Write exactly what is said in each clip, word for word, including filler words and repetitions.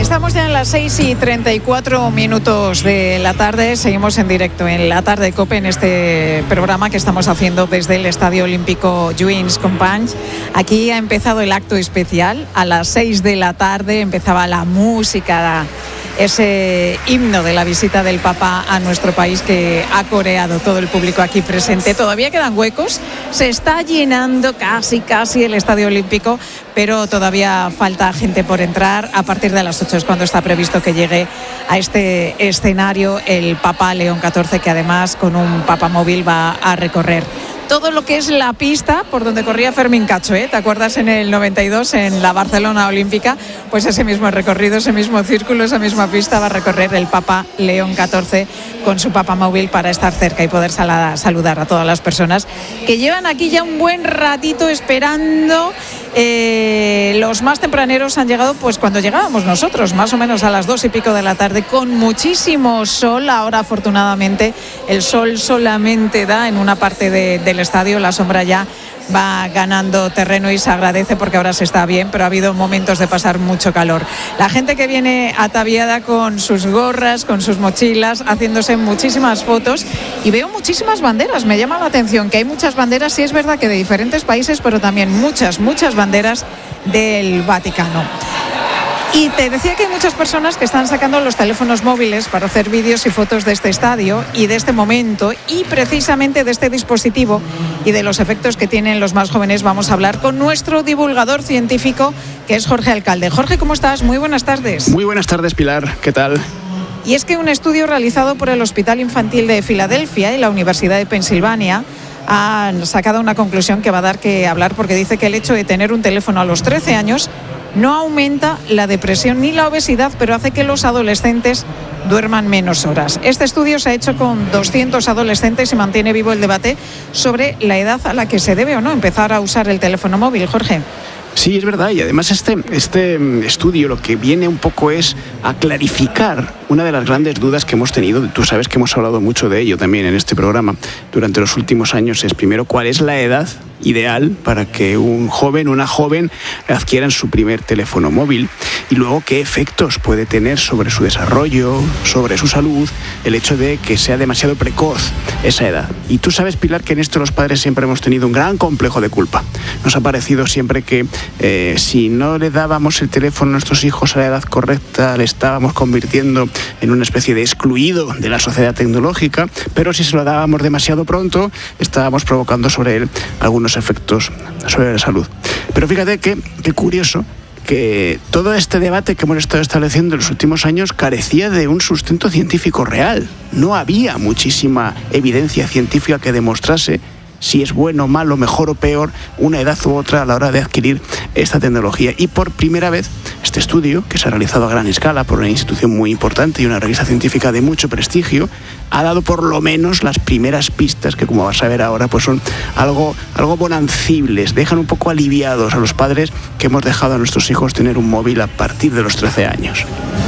Estamos ya en las seis y treinta y cuatro minutos de la tarde. Seguimos en directo en la tarde de COPE en este programa que estamos haciendo desde el Estadio Olímpico Lluís Companys. Aquí ha empezado el acto especial. A las seis de la tarde empezaba la música, ese himno de la visita del Papa a nuestro país que ha coreado todo el público aquí presente. Todavía quedan huecos, se está llenando casi casi el Estadio Olímpico, pero todavía falta gente por entrar. A partir de las ocho es cuando está previsto que llegue a este escenario el Papa León catorce, que además con un papamóvil va a recorrer todo lo que es la pista por donde corría Fermín Cacho, ¿eh? ¿Te acuerdas en el noventa y dos en la Barcelona Olímpica? Pues ese mismo recorrido, ese mismo círculo, esa misma pista va a recorrer el Papa León catorce con su papamóvil para estar cerca y poder sal- saludar a todas las personas que llevan aquí ya un buen ratito esperando. Eh, los más tempraneros han llegado pues cuando llegábamos nosotros, más o menos a las dos y pico de la tarde, con muchísimo sol. Ahora afortunadamente el sol solamente da en una parte de, del estadio, la sombra ya va ganando terreno y se agradece porque ahora se está bien, pero ha habido momentos de pasar mucho calor. La gente que viene ataviada con sus gorras, con sus mochilas, haciéndose muchísimas fotos, y veo muchísimas banderas. Me llama la atención que hay muchas banderas, sí es verdad que de diferentes países, pero también muchas, muchas banderas del Vaticano. Y te decía que hay muchas personas que están sacando los teléfonos móviles para hacer vídeos y fotos de este estadio y de este momento, y precisamente de este dispositivo y de los efectos que tienen los más jóvenes vamos a hablar con nuestro divulgador científico, que es Jorge Alcalde. Jorge, ¿cómo estás? Muy buenas tardes. Muy buenas tardes, Pilar. ¿Qué tal? Y es que un estudio realizado por el Hospital Infantil de Filadelfia y la Universidad de Pensilvania han sacado una conclusión que va a dar que hablar, porque dice que el hecho de tener un teléfono a los trece años no aumenta la depresión ni la obesidad, pero hace que los adolescentes duerman menos horas. Este estudio se ha hecho con doscientos adolescentes y mantiene vivo el debate sobre la edad a la que se debe o no empezar a usar el teléfono móvil. Jorge. Sí, es verdad, y además este, este estudio lo que viene un poco es a clarificar una de las grandes dudas que hemos tenido. Tú sabes que hemos hablado mucho de ello también en este programa durante los últimos años. Es primero, ¿cuál es la edad ideal para que un joven, una joven adquieran su primer teléfono móvil? Y luego, ¿qué efectos puede tener sobre su desarrollo, sobre su salud, el hecho de que sea demasiado precoz esa edad? Y tú sabes, Pilar, que en esto los padres siempre hemos tenido un gran complejo de culpa. Nos ha parecido siempre que eh, si no le dábamos el teléfono a nuestros hijos a la edad correcta, le estábamos convirtiendo en una especie de excluido de la sociedad tecnológica, pero si se lo dábamos demasiado pronto, estábamos provocando sobre él algunos efectos sobre la salud. Pero fíjate que, qué curioso que todo este debate que hemos estado estableciendo en los últimos años carecía de un sustento científico real. No había muchísima evidencia científica que demostrase si es bueno, malo, mejor o peor una edad u otra a la hora de adquirir esta tecnología. Y por primera vez, este estudio, que se ha realizado a gran escala por una institución muy importante y una revista científica de mucho prestigio, ha dado por lo menos las primeras pistas que, como vas a ver ahora, pues son algo, algo bonancibles, dejan un poco aliviados a los padres que hemos dejado a nuestros hijos tener un móvil a partir de los trece años.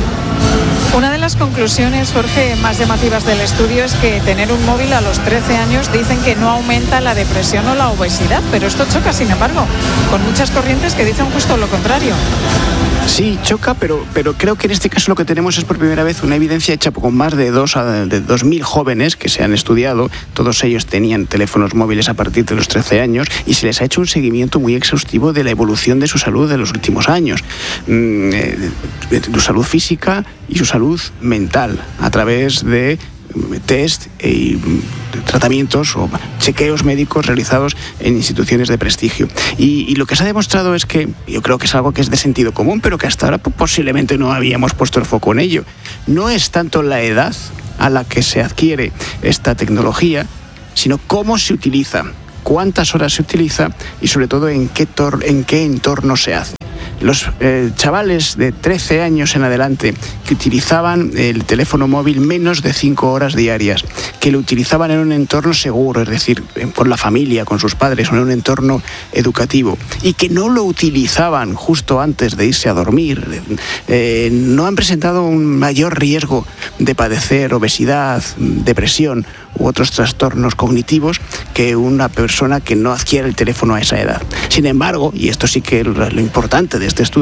Una de las conclusiones, Jorge, más llamativas del estudio es que tener un móvil a los trece años dicen que no aumenta la depresión o la obesidad, pero esto choca, sin embargo, con muchas corrientes que dicen justo lo contrario. Sí, choca, pero, pero creo que en este caso lo que tenemos es por primera vez una evidencia hecha con más de dos de dos mil jóvenes que se han estudiado. Todos ellos tenían teléfonos móviles a partir de los trece años y se les ha hecho un seguimiento muy exhaustivo de la evolución de su salud de los últimos años, de su salud física y su salud mental, a través de test y tratamientos o chequeos médicos realizados en instituciones de prestigio. Y, y lo que se ha demostrado es que, yo creo que es algo que es de sentido común, pero que hasta ahora posiblemente no habíamos puesto el foco en ello. No es tanto la edad a la que se adquiere esta tecnología, sino cómo se utiliza, cuántas horas se utiliza y sobre todo en qué, tor- en qué entorno se hace. Los eh, chavales de trece años en adelante que utilizaban el teléfono móvil menos de cinco horas diarias, que lo utilizaban en un entorno seguro, es decir, con la familia, con sus padres o en un entorno educativo, y que no lo utilizaban justo antes de irse a dormir, eh, no han presentado un mayor riesgo de padecer obesidad, depresión u otros trastornos cognitivos que una persona que no adquiere el teléfono a esa edad. Sin embargo, y esto sí que es lo importante de este estudio,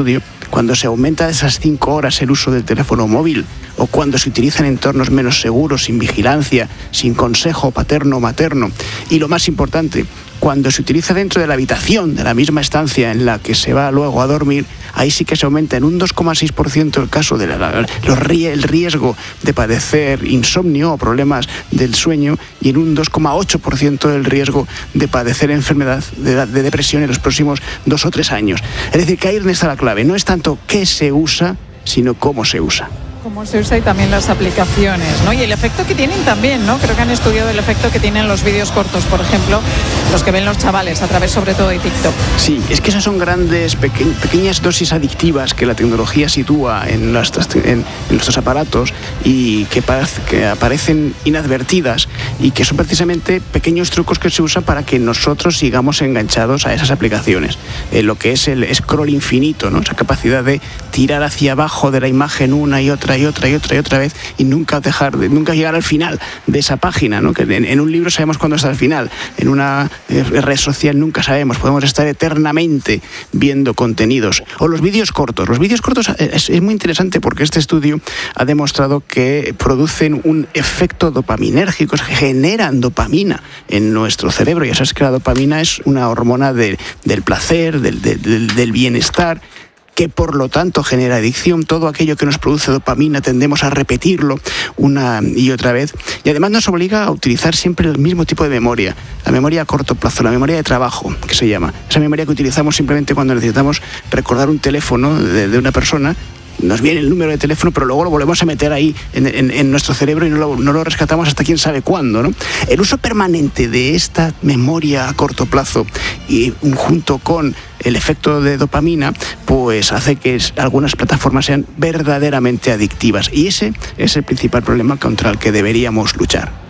cuando se aumenta de esas cinco horas el uso del teléfono móvil, o cuando se utiliza en entornos menos seguros, sin vigilancia, sin consejo paterno o materno. Y lo más importante, cuando se utiliza dentro de la habitación, de la misma estancia en la que se va luego a dormir, ahí sí que se aumenta en un dos coma seis por ciento el caso de la, la, los, el riesgo de padecer insomnio o problemas del sueño, y en un dos coma ocho por ciento el riesgo de padecer enfermedad de, de depresión en los próximos dos o tres años. Es decir, que ahí es donde está la clave. No es tanto qué se usa, sino cómo se usa. Cómo se usa y también las aplicaciones, ¿no? Y el efecto que tienen también, ¿no? Creo que han estudiado el efecto que tienen los vídeos cortos, por ejemplo, los que ven los chavales a través sobre todo de TikTok. Sí, es que esas son grandes, peque- pequeñas dosis adictivas que la tecnología sitúa en, las, en, en nuestros aparatos y que, parece, que aparecen inadvertidas, y que son precisamente pequeños trucos que se usan para que nosotros sigamos enganchados a esas aplicaciones. Eh, lo que es el scroll infinito, ¿no? Esa capacidad de tirar hacia abajo de la imagen una y otra y otra y otra y otra vez, y nunca dejar de, nunca llegar al final de esa página, ¿no? Que en, en un libro sabemos cuándo está el final, en una eh, red social nunca sabemos, podemos estar eternamente viendo contenidos. O los vídeos cortos. Los vídeos cortos es, es muy interesante porque este estudio ha demostrado que producen un efecto dopaminérgico, generan dopamina en nuestro cerebro. Ya sabes que la dopamina es una hormona de, del placer, del, del, del bienestar, que por lo tanto genera adicción. Todo aquello que nos produce dopamina tendemos a repetirlo una y otra vez, y además nos obliga a utilizar siempre el mismo tipo de memoria, la memoria a corto plazo, la memoria de trabajo, que se llama, esa memoria que utilizamos simplemente cuando necesitamos recordar un teléfono de, de una persona. Nos viene el número de teléfono, pero luego lo volvemos a meter ahí en, en, en nuestro cerebro y no lo, no lo rescatamos hasta quién sabe cuándo, ¿no? El uso permanente de esta memoria a corto plazo, y junto con el efecto de dopamina, pues hace que algunas plataformas sean verdaderamente adictivas, y ese es el principal problema contra el que deberíamos luchar.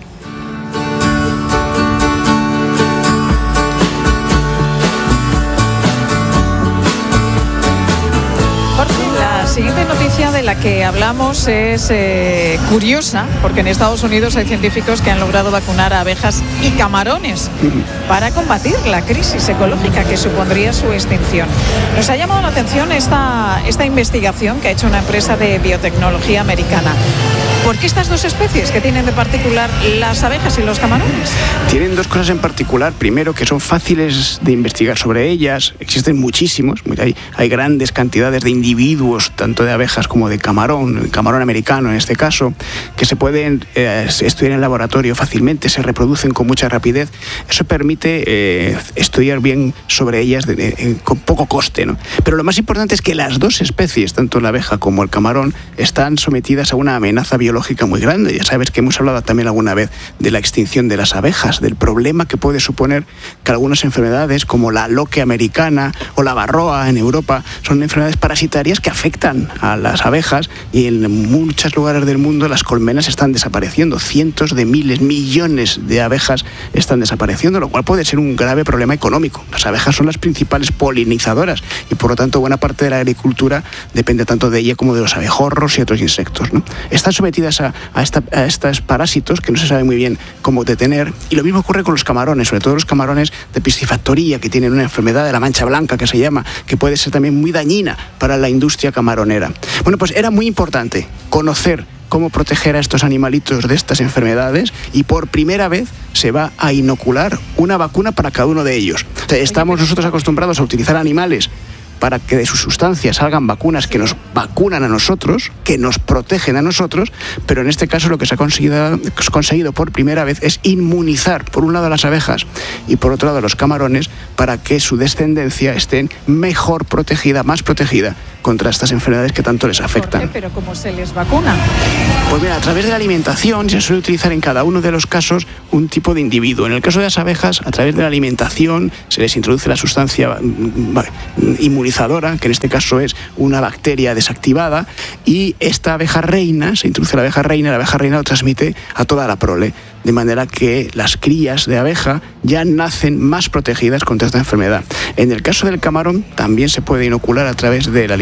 La siguiente noticia de la que hablamos es eh, curiosa, porque en Estados Unidos hay científicos que han logrado vacunar a abejas y camarones para combatir la crisis ecológica que supondría su extinción. Nos ha llamado la atención esta, esta investigación que ha hecho una empresa de biotecnología americana. ¿Por qué estas dos especies que tienen de particular las abejas y los camarones? Tienen dos cosas en particular. Primero, que son fáciles de investigar sobre ellas. Existen muchísimos. Hay, hay grandes cantidades de individuos, tanto de abejas como de camarón, camarón americano en este caso, que se pueden eh, estudiar en laboratorio fácilmente, se reproducen con mucha rapidez. Eso permite eh, estudiar bien sobre ellas de, de, con poco coste, ¿no? Pero lo más importante es que las dos especies, tanto la abeja como el camarón, están sometidas a una amenaza biológica biológica muy grande. Ya sabes que hemos hablado también alguna vez de la extinción de las abejas, del problema que puede suponer que algunas enfermedades como la loque americana o la varroa en Europa son enfermedades parasitarias que afectan a las abejas, y en muchos lugares del mundo las colmenas están desapareciendo. Cientos de miles, millones de abejas están desapareciendo, lo cual puede ser un grave problema económico. Las abejas son las principales polinizadoras y por lo tanto buena parte de la agricultura depende tanto de ella como de los abejorros y otros insectos, ¿no? Están sometidas A, a, esta, a estos parásitos que no se sabe muy bien cómo detener, y lo mismo ocurre con los camarones, sobre todo los camarones de piscifactoría, que tienen una enfermedad de la mancha blanca que se llama, que puede ser también muy dañina para la industria camaronera. Bueno, pues era muy importante conocer cómo proteger a estos animalitos de estas enfermedades, y por primera vez se va a inocular una vacuna para cada uno de ellos. O sea, estamos nosotros acostumbrados a utilizar animales para que de sus sustancias salgan vacunas que nos vacunan a nosotros, que nos protegen a nosotros, pero en este caso lo que se ha conseguido, conseguido por primera vez es inmunizar, por un lado a las abejas y por otro lado a los camarones, para que su descendencia esté mejor protegida, más protegida contra estas enfermedades que tanto les afectan. ¿Por qué? ¿Pero cómo se les vacuna? Pues mira, a través de la alimentación se suele utilizar en cada uno de los casos un tipo de individuo. En el caso de las abejas, a través de la alimentación se les introduce la sustancia inmunizadora, que en este caso es una bacteria desactivada, y esta abeja reina, se introduce la abeja reina, la abeja reina lo transmite a toda la prole, de manera que las crías de abeja ya nacen más protegidas contra esta enfermedad. En el caso del camarón también se puede inocular a través de la alimentación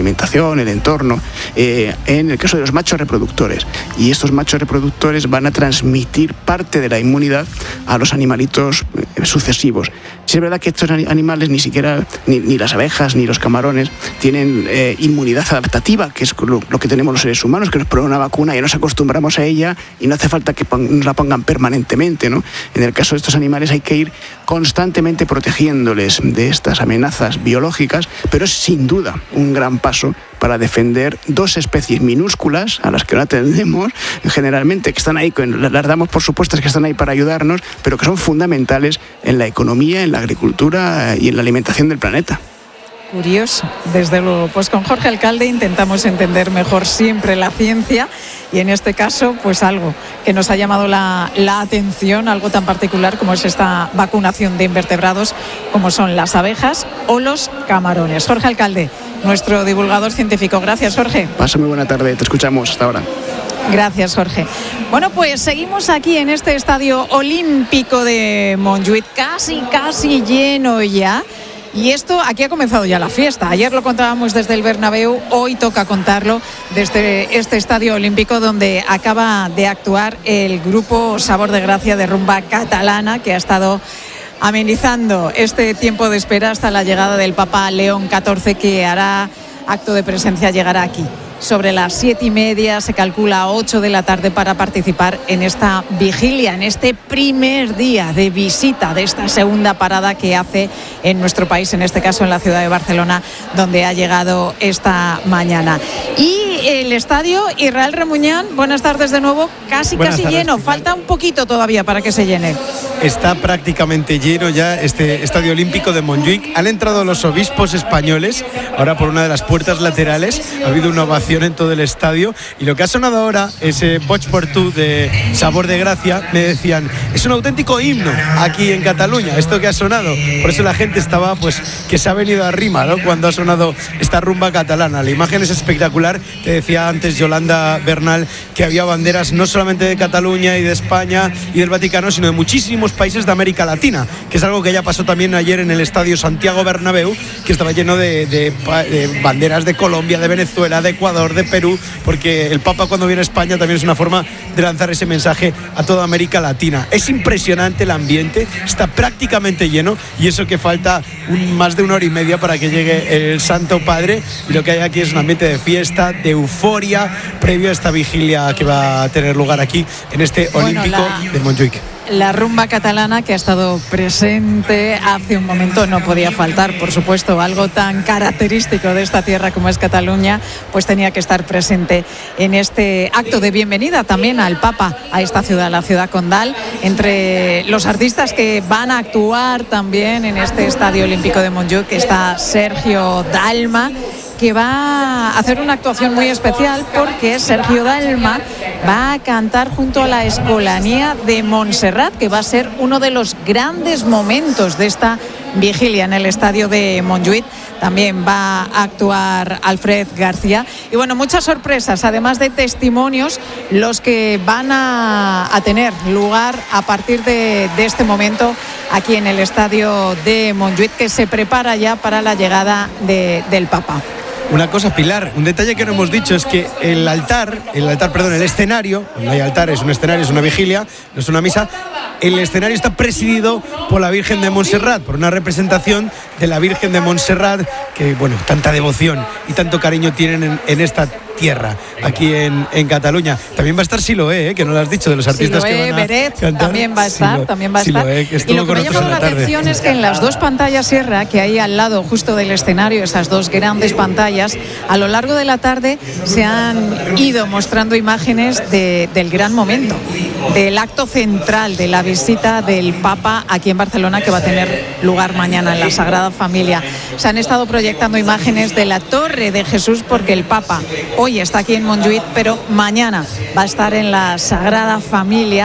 alimentación, el entorno, eh, en el caso de los machos reproductores. Y estos machos reproductores van a transmitir parte de la inmunidad a los animalitos eh, sucesivos. Si es verdad que estos animales, ni siquiera, ni, ni las abejas, ni los camarones, tienen eh, inmunidad adaptativa, que es lo, lo que tenemos los seres humanos, que nos pone una vacuna y nos acostumbramos a ella y no hace falta que pon, nos la pongan permanentemente, ¿no? En el caso de estos animales hay que ir constantemente protegiéndoles de estas amenazas biológicas, pero es sin duda un gran paso para defender dos especies minúsculas a las que no atendemos generalmente, que están ahí, las damos por supuestas que están ahí para ayudarnos, pero que son fundamentales en la economía, en la agricultura y en la alimentación del planeta. Curioso, desde luego. Pues con Jorge Alcalde intentamos entender mejor siempre la ciencia y en este caso pues algo que nos ha llamado la, la atención, algo tan particular como es esta vacunación de invertebrados como son las abejas o los camarones. Jorge Alcalde, nuestro divulgador científico. Gracias, Jorge. Pasa muy buena tarde, te escuchamos hasta ahora. Gracias, Jorge. Bueno, pues seguimos aquí en este estadio olímpico de Montjuïc, casi, casi lleno ya. Y esto, aquí ha comenzado ya la fiesta. Ayer lo contábamos desde el Bernabéu, hoy toca contarlo desde este estadio olímpico donde acaba de actuar el grupo Sabor de Gracia de rumba catalana, que ha estado amenizando este tiempo de espera hasta la llegada del Papa León catorce, que hará acto de presencia, llegará aquí sobre las siete y media, se calcula a ocho de la tarde, para participar en esta vigilia, en este primer día de visita de esta segunda parada que hace en nuestro país, en este caso en la ciudad de Barcelona, donde ha llegado esta mañana. Y el estadio Israel Remuñán, buenas tardes de nuevo, casi buenas casi tardes, lleno, falta un poquito todavía para que se llene. Está prácticamente lleno ya este estadio olímpico de Montjuïc. Han entrado los obispos españoles, ahora por una de las puertas laterales, ha habido una ovación en todo el estadio, y lo que ha sonado ahora, ese Boig per tu de Sabor de Gracia, me decían, es un auténtico himno aquí en Cataluña, esto que ha sonado. Por eso la gente estaba, pues, que se ha venido arriba, ¿no?, cuando ha sonado esta rumba catalana. La imagen es espectacular. Te decía antes Yolanda Bernal que había banderas no solamente de Cataluña y de España y del Vaticano, sino de muchísimos países de América Latina, que es algo que ya pasó también ayer en el estadio Santiago Bernabéu, que estaba lleno de, de, de banderas de Colombia, de Venezuela, de Ecuador, de Perú, porque el Papa cuando viene a España también es una forma de lanzar ese mensaje a toda América Latina. Es impresionante el ambiente, está prácticamente lleno, y eso que falta un, más de una hora y media para que llegue el Santo Padre, y lo que hay aquí es un ambiente de fiesta, de euforia, previo a esta vigilia que va a tener lugar aquí en este bueno, Olímpico la... de Montjuïc. La rumba catalana que ha estado presente hace un momento, no podía faltar, por supuesto, algo tan característico de esta tierra como es Cataluña, pues tenía que estar presente en este acto de bienvenida también al Papa a esta ciudad, la ciudad condal. Entre los artistas que van a actuar también en este estadio olímpico de Montjuïc está Sergio Dalma, que va a hacer una actuación muy especial, porque Sergio Dalma va a cantar junto a la Escolanía de Montserrat, que va a ser uno de los grandes momentos de esta vigilia en el estadio de Montjuïc. También va a actuar Alfred García. Y bueno, muchas sorpresas, además de testimonios, los que van a, a tener lugar a partir de, de este momento aquí en el estadio de Montjuïc, que se prepara ya para la llegada de, del Papa. Una cosa, Pilar, un detalle que no hemos dicho es que el altar, el altar, perdón, el escenario, no hay altar, es un escenario, es una vigilia, no es una misa. El escenario está presidido por la Virgen de Montserrat, por una representación de la Virgen de Montserrat, que, bueno, tanta devoción y tanto cariño tienen en, en esta tierra, aquí en, en Cataluña. También va a estar Siloé, ¿eh? Que no lo has dicho, de los artistas Siloé, que van a Beret, cantar. También va a estar, Siloé, también va a estar. Siloé, que y lo que me ha llamado la, la atención es que en las dos pantallas sierra que hay al lado justo del escenario, esas dos grandes pantallas, a lo largo de la tarde se han ido mostrando imágenes de, del gran momento, del acto central de la visita del Papa aquí en Barcelona, que va a tener lugar mañana en la Sagrada Familia. Se han estado proyectando imágenes de la Torre de Jesús, porque el Papa hoy está aquí en Montjuïc, pero mañana va a estar en la Sagrada Familia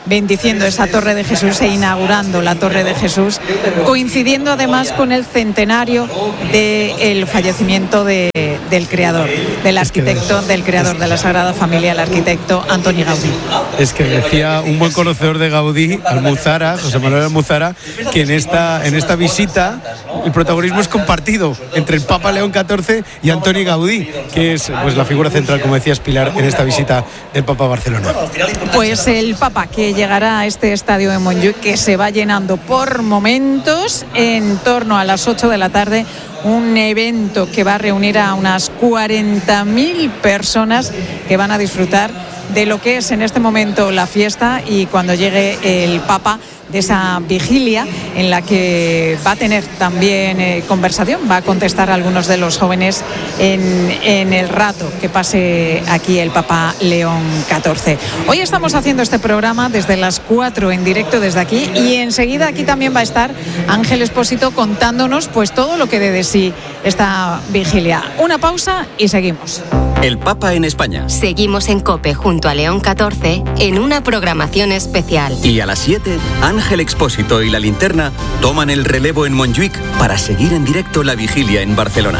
bendiciendo esa Torre de Jesús e inaugurando la Torre de Jesús, coincidiendo además con el centenario del fallecimiento de, del creador, del arquitecto, del creador de la Sagrada Familia, el arquitecto Antoni Gaudí. Es que decía un buen conocedor de Gaudí, Almuzara, José Manuel Almuzara, que en esta, en esta visita el protagonismo es compartido entre el Papa León catorce y Antoni Gaudí, que es pues la figura central, como decías, Pilar, en esta visita del Papa a Barcelona. Pues el Papa que llegará a este estadio de Montjuïc, que se va llenando por momentos, en torno a las ocho de la tarde, un evento que va a reunir a unas cuarenta mil personas que van a disfrutar de lo que es en este momento la fiesta, y cuando llegue el Papa, de esa vigilia en la que va a tener también eh, conversación, va a contestar a algunos de los jóvenes en, en el rato que pase aquí el Papa León catorce. Hoy estamos haciendo este programa desde las cuatro en directo desde aquí, y enseguida aquí también va a estar Ángel Expósito contándonos pues todo lo que dé de sí esta vigilia. Una pausa y seguimos. El Papa en España. Seguimos en COPE junto a León catorce en una programación especial. Y a las siete, Ángel Expósito y La Linterna toman el relevo en Montjuïc para seguir en directo la vigilia en Barcelona.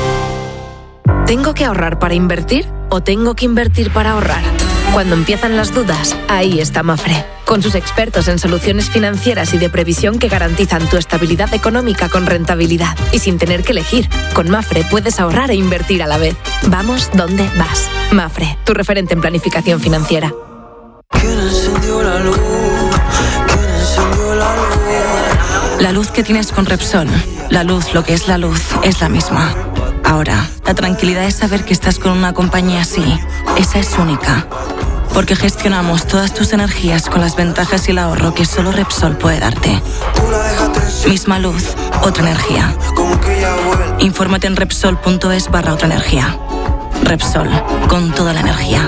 ¿Tengo que ahorrar para invertir o tengo que invertir para ahorrar? Cuando empiezan las dudas, ahí está Mafre, con sus expertos en soluciones financieras y de previsión que garantizan tu estabilidad económica con rentabilidad y sin tener que elegir. Con Mafre puedes ahorrar e invertir a la vez. Vamos donde vas. Mafre, tu referente en planificación financiera. ¿Quién encendió la luz? ¿Quién encendió la luz? La luz que tienes con Repsol, la luz, lo que es la luz, es la misma. Ahora, la tranquilidad es saber que estás con una compañía así. Esa es única. Porque gestionamos todas tus energías con las ventajas y el ahorro que solo Repsol puede darte. Misma luz, otra energía. Infórmate en Repsol.es barra otra energía. Repsol, con toda la energía.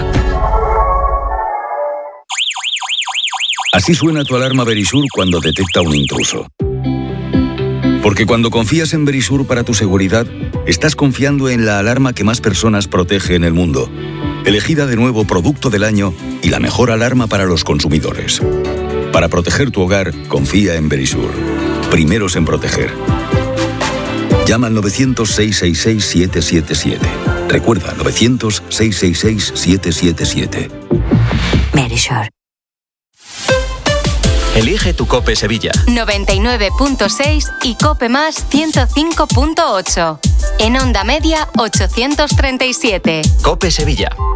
Así suena tu alarma Verisur cuando detecta un intruso. Porque cuando confías en Verisur para tu seguridad, estás confiando en la alarma que más personas protege en el mundo. Elegida de nuevo Producto del Año y la mejor alarma para los consumidores. Para proteger tu hogar, confía en Verisur. Primeros en proteger. Llama al novecientos, seiscientos sesenta y seis, siete siete siete. Recuerda, novecientos, seiscientos sesenta y seis, siete siete siete. Verisur. Elige tu COPE Sevilla. noventa y nueve punto seis y COPE Más ciento cinco punto ocho. En onda media ochocientos treinta y siete. COPE Sevilla.